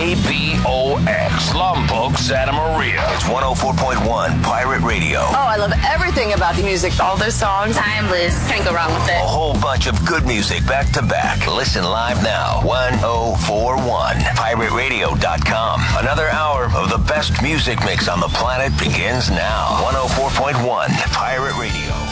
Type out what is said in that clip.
KBOX, Lombok, Santa Maria. It's 104.1 Pirate Radio. Oh, I love everything about the music. All those songs, timeless. Can't go wrong with it. A whole bunch of good music back to back. Listen live now. 1041 PirateRadio.com. Another hour of the best music mix on the planet begins now. 104.1 Pirate Radio.